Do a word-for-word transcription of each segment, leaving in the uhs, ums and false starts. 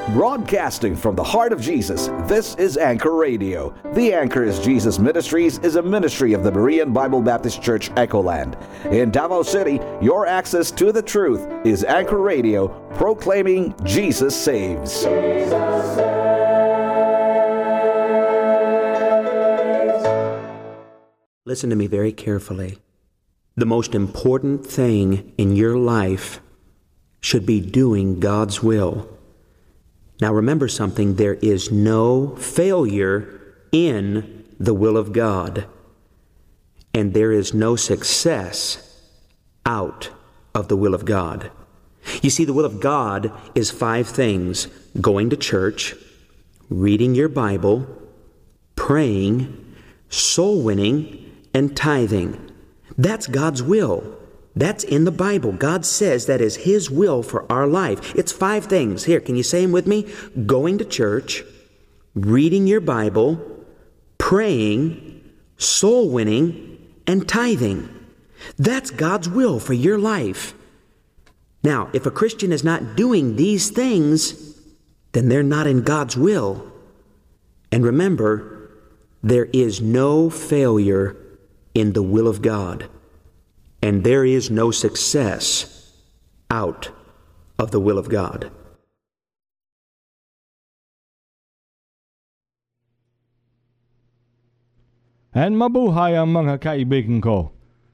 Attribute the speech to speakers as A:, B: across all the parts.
A: Broadcasting from the heart of Jesus, this is Anchor Radio. The Anchor is Jesus Ministries is a ministry of the Berean Bible Baptist Church, Echoland. In Davao City, your access to the truth is Anchor Radio, proclaiming Jesus saves. Jesus
B: saves. Listen to me very carefully. The most important thing in your life should be doing God's will. Now remember something, there is no failure in the will of God, and there is no success out of the will of God. You see, the will of God is five things: going to church, reading your Bible, praying, soul winning, and tithing. That's God's will. That's in the Bible. God says that is His will for our life. It's five things. Here, can you say them with me? Going to church, reading your Bible, praying, soul winning, and tithing. That's God's will for your life. Now, if a Christian is not doing these things, then they're not in God's will. And remember, there is no failure in the will of God. And there is no success out of the will of God.
C: And mabuhay ang mga kaibigan ko.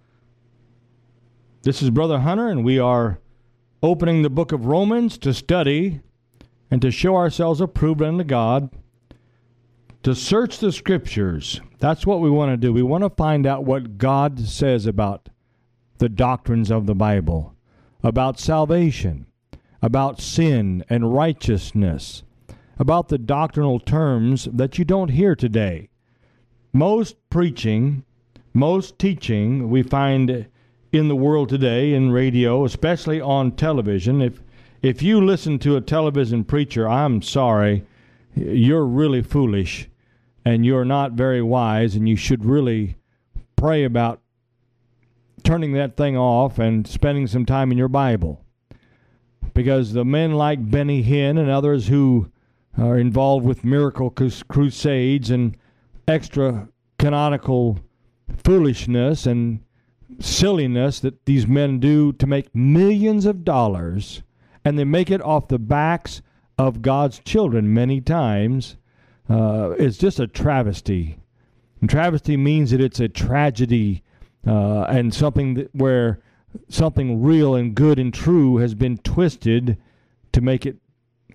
C: This is Brother Hunter, and we are opening the book of Romans to study and to show ourselves approved unto God, to search the Scriptures. That's what we want to do. We want to find out what God says about the doctrines of the Bible, about salvation, about sin and righteousness, about the doctrinal terms that you don't hear today. Most preaching, most teaching we find in the world today, in radio, especially on television. If if you listen to a television preacher, I'm sorry, you're really foolish, and you're not very wise, and you should really pray about turning that thing off and spending some time in your Bible. Because the men like Benny Hinn and others who are involved with miracle crusades and extra canonical foolishness and silliness that these men do to make millions of dollars, and they make it off the backs of God's children many times, uh, it's just a travesty. And travesty means that it's a tragedy, Uh, and something that, where something real and good and true has been twisted to make it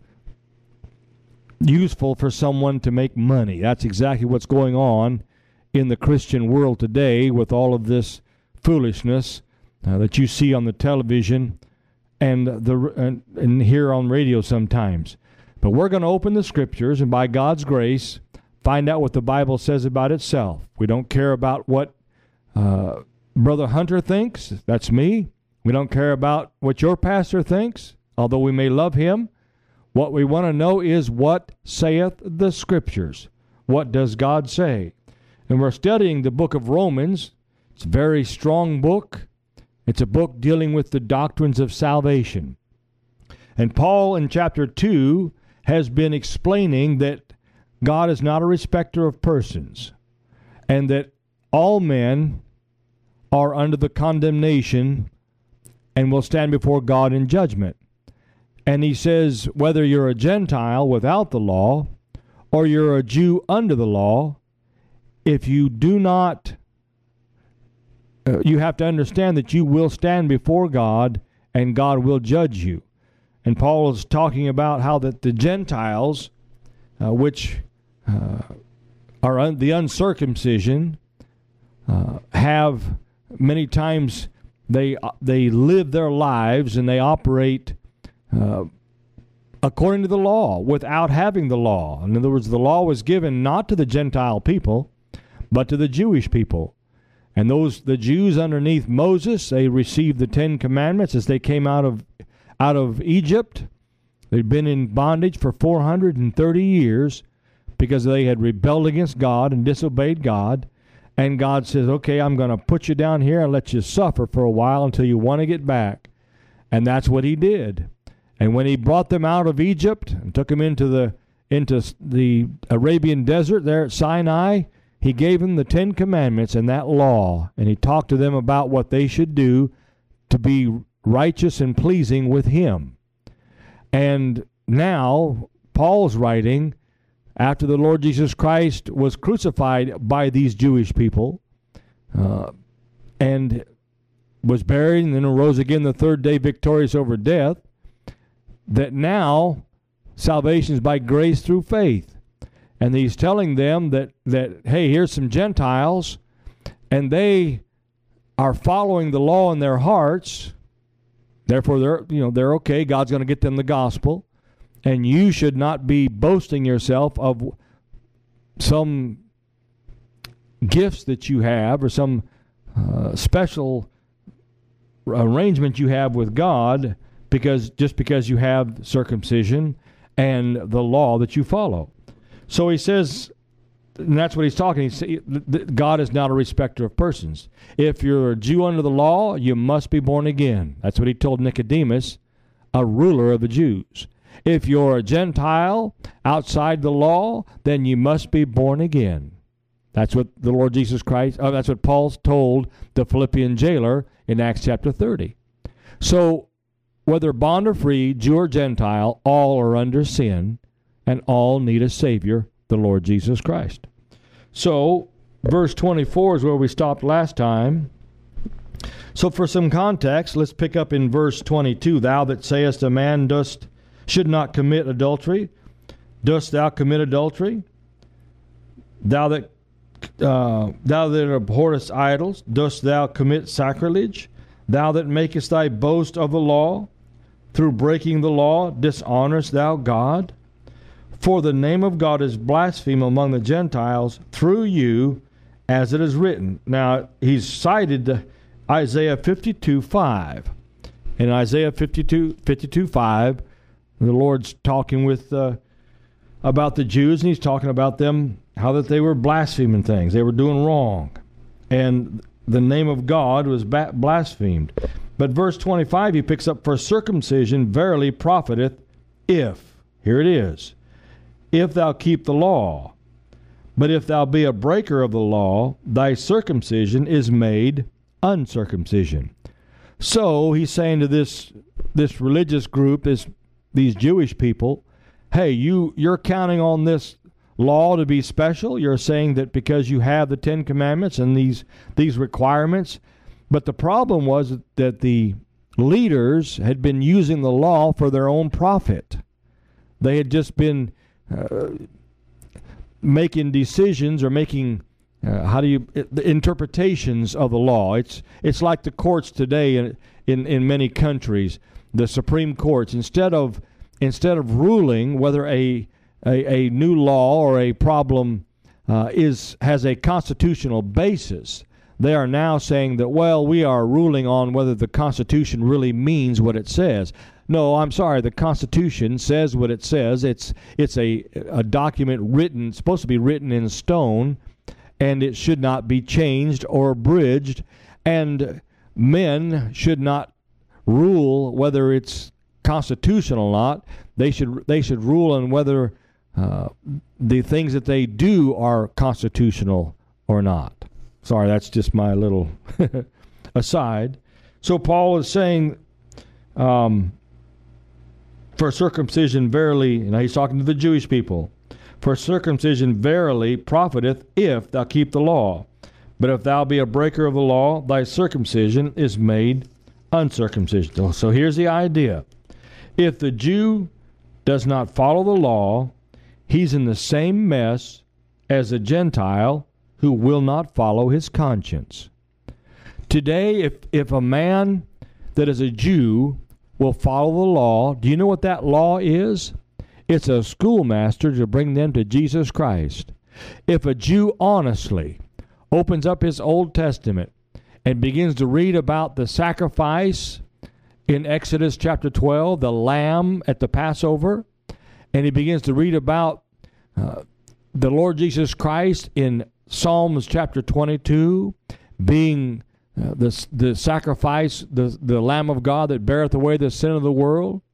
C: useful for someone to make money. That's exactly what's going on in the Christian world today with all of this foolishness uh, that you see on the television and the and, and hear on radio sometimes. But we're going to open the Scriptures and by God's grace find out what the Bible says about itself. We don't care about what Uh, Brother Hunter thinks. That's me. We don't care about what your pastor thinks, although we may love him. What we want to know is, what saith the Scriptures? What does God say? And we're studying the book of Romans. It's a very strong book. It's a book dealing with the doctrines of salvation. And Paul in chapter two has been explaining that God is not a respecter of persons, and that all men are under the condemnation and will stand before God in judgment. And he says, whether you're a Gentile without the law or you're a Jew under the law, if you do not, uh, you have to understand that you will stand before God and God will judge you. And Paul is talking about how that the Gentiles, uh, which uh, are un- the uncircumcision, Uh, have many times they uh, they live their lives and they operate uh, according to the law without having the law. In other words, the law was given not to the Gentile people, but to the Jewish people. And those the Jews underneath Moses, they received the Ten Commandments as they came out of out of Egypt. They'd been in bondage for four hundred thirty years because they had rebelled against God and disobeyed God. And God says, okay, I'm going to put you down here and let you suffer for a while until you want to get back. And that's what he did. And when he brought them out of Egypt and took them into the into the Arabian desert there at Sinai, he gave them the Ten Commandments and that law, and he talked to them about what they should do to be righteous and pleasing with him. And now, Paul's writing, after the Lord Jesus Christ was crucified by these Jewish people, uh, and was buried and then arose again the third day victorious over death, that now salvation is by grace through faith. And he's telling them that, that, hey, here's some Gentiles, and they are following the law in their hearts. Therefore, they're, you know, they're okay. God's going to get them the gospel. And you should not be boasting yourself of some gifts that you have or some uh, special arrangement you have with God because just because you have circumcision and the law that you follow. So he says, and that's what he's talking. He's, God is not a respecter of persons. If you're a Jew under the law, you must be born again. That's what he told Nicodemus, a ruler of the Jews. If you're a Gentile outside the law, then you must be born again. That's what the Lord Jesus Christ, uh, that's what Paul told the Philippian jailer in Acts chapter thirty. So, whether bond or free, Jew or Gentile, all are under sin, and all need a Savior, the Lord Jesus Christ. So, verse twenty-four is where we stopped last time. So, for some context, let's pick up in verse twenty-two. Thou that sayest a man dost should not commit adultery, dost thou commit adultery? Thou that uh, thou that abhorrest idols, dost thou commit sacrilege? Thou that makest thy boast of the law, through breaking the law, dishonorest thou God? For the name of God is blasphemed among the Gentiles through you, as it is written. Now, he's cited Isaiah fifty-two five. In Isaiah fifty-two five, the Lord's talking with uh, about the Jews, and he's talking about them, how that they were blaspheming things. They were doing wrong. And the name of God was ba- blasphemed. But verse twenty-five, he picks up, for circumcision verily profiteth if, here it is, if thou keep the law. But if thou be a breaker of the law, thy circumcision is made uncircumcision. So he's saying to this this religious group, this these Jewish people, hey, you you're counting on this law to be special. You're saying that because you have the Ten Commandments and these these requirements. But the problem was that the leaders had been using the law for their own profit. They had just been uh, making decisions or making uh, how do you the interpretations of the law. It's it's like the courts today in in, in many countries, the Supreme Courts. Instead of instead of ruling whether a a, a new law or a problem uh, is has a constitutional basis, they are now saying that, well, we are ruling on whether the Constitution really means what it says. No, I'm sorry, the Constitution says what it says. It's it's a, a document written, supposed to be written in stone, and it should not be changed or abridged, and men should not rule whether it's constitutional or not. They should they should rule on whether uh, the things that they do are constitutional or not. Sorry, that's just my little aside. So Paul is saying, um, for circumcision verily, and he's talking to the Jewish people, for circumcision verily profiteth if thou keep the law. But if thou be a breaker of the law, thy circumcision is made uncircumcision. So here's the idea. If the Jew does not follow the law, he's in the same mess as a Gentile who will not follow his conscience. Today, if, if a man that is a Jew will follow the law, do you know what that law is? It's a schoolmaster to bring them to Jesus Christ. If a Jew honestly opens up his Old Testament and begins to read about the sacrifice in Exodus chapter twelve, the lamb at the Passover, and he begins to read about uh, the Lord Jesus Christ in Psalms chapter twenty-two, being uh, the, the sacrifice, the, the Lamb of God that beareth away the sin of the world.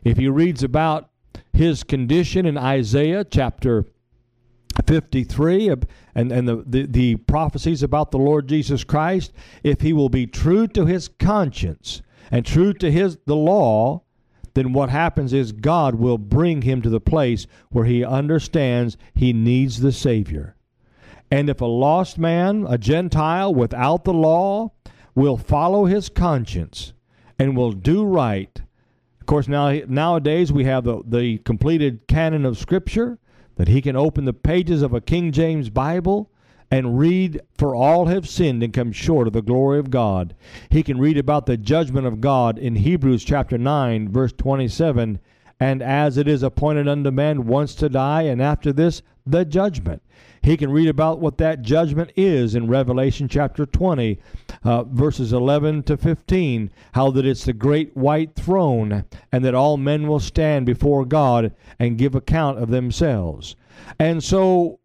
C: If he reads about his condition in Isaiah chapter fifty-three and, and the, the, the prophecies about the Lord Jesus Christ, if he will be true to his conscience and true to his the law, then what happens is God will bring him to the place where he understands he needs the Savior. And if a lost man, a Gentile without the law, will follow his conscience and will do right. Of course, now nowadays we have the, the completed canon of Scripture, that he can open the pages of a King James Bible and read, "For all have sinned and come short of the glory of God." He can read about the judgment of God in Hebrews chapter nine, verse twenty-seven, "And as it is appointed unto man once to die, and after this, the judgment." He can read about what that judgment is in Revelation chapter twenty, uh, verses eleven to fifteen, how that it's the great white throne, and that all men will stand before God and give account of themselves. And so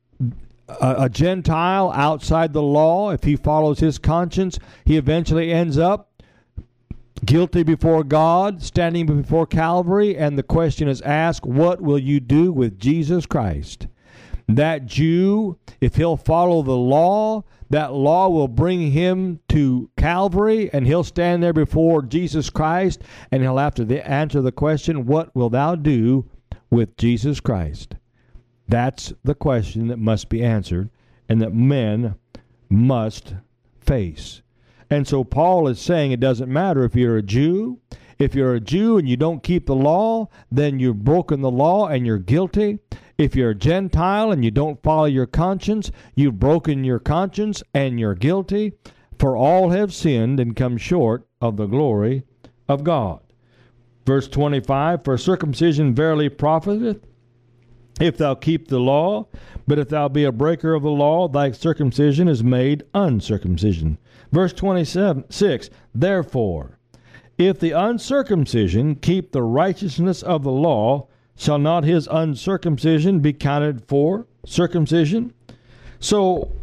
C: a, a Gentile outside the law, if he follows his conscience, he eventually ends up guilty before God, standing before Calvary, and the question is asked, what will you do with Jesus Christ? That Jew, if he'll follow the law, that law will bring him to Calvary, and he'll stand there before Jesus Christ, and he'll have to the, answer the question, what will thou do with Jesus Christ? That's the question that must be answered and that men must face. And so Paul is saying it doesn't matter if you're a Jew. If you're a Jew and you don't keep the law, then you've broken the law and you're guilty. If you're a Gentile and you don't follow your conscience, you've broken your conscience and you're guilty. For all have sinned and come short of the glory of God. Verse twenty-five, "For circumcision verily profiteth, if thou keep the law. But if thou be a breaker of the law, thy circumcision is made uncircumcision." Verse twenty-six, "Therefore, if the uncircumcision keep the righteousness of the law, shall not his uncircumcision be counted for circumcision?" So,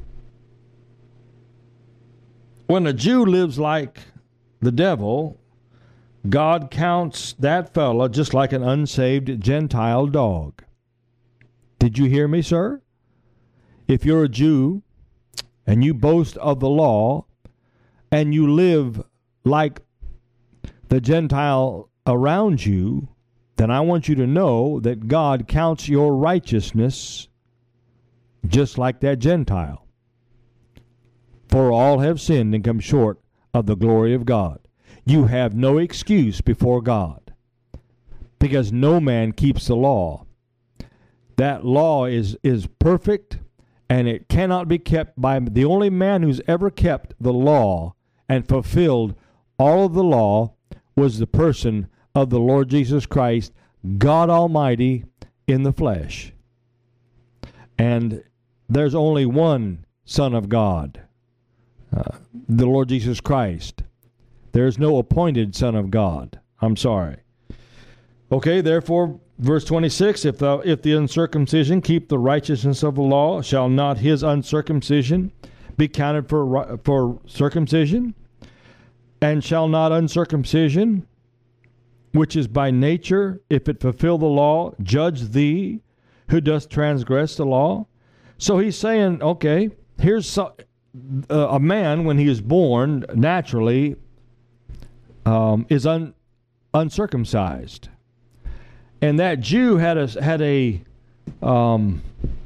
C: when a Jew lives like the devil, God counts that fellow just like an unsaved Gentile dog. Did you hear me, sir? If you're a Jew and you boast of the law and you live like the Gentile around you, then I want you to know that God counts your righteousness just like that Gentile. For all have sinned and come short of the glory of God. You have no excuse before God, because no man keeps the law. That law is, is perfect, and it cannot be kept by the only man who's ever kept the law and fulfilled all of the law was the person of the Lord Jesus Christ, God Almighty in the flesh. And there's only one Son of God, uh, the Lord Jesus Christ. There's no appointed Son of God. I'm sorry. Okay, therefore, verse twenty-six, if the, if the uncircumcision keep the righteousness of the law, shall not his uncircumcision be counted for, for circumcision? And shall not uncircumcision, which is by nature, if it fulfill the law, judge thee who dost transgress the law? So he's saying, okay, here's so, uh, a man when he is born naturally um, is un, uncircumcised. And that Jew had a, had a, um,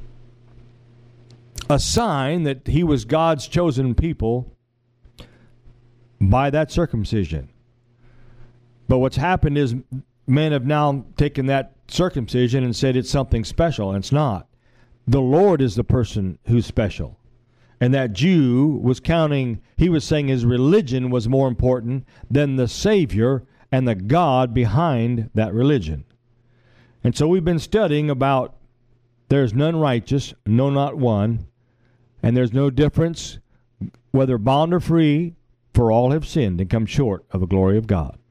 C: a sign that he was God's chosen people by that circumcision. But what's happened is men have now taken that circumcision and said it's something special, and it's not. The Lord is the person who's special. And that Jew was counting, he was saying his religion was more important than the Savior and the God behind that religion. And so we've been studying about there's none righteous, no, not one, and there's no difference whether bond or free, for all have sinned and come short of the glory of God.